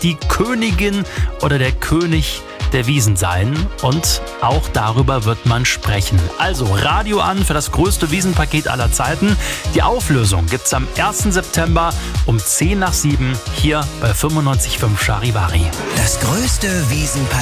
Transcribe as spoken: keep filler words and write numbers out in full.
die Königin oder der König der Wiesn sein? Und auch darüber wird man sprechen. Also Radio an für das größte Wiesnpaket aller Zeiten. Die Auflösung gibt's am ersten September um zehn nach sieben hier bei fünfundneunzig Komma fünf Charivari. Das größte Wiesnpaket